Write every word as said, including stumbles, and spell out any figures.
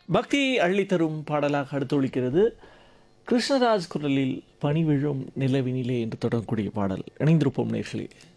பக்தியை அள்ளித்தரும் பாடலாக அடுத்தொழிக்கிறது கிருஷ்ணராஜ் குரலில் பனி விழும் நிலவினிலே என்று தொடங்கக்கூடிய பாடல். இணைந்திருப்போம் நேர்களே.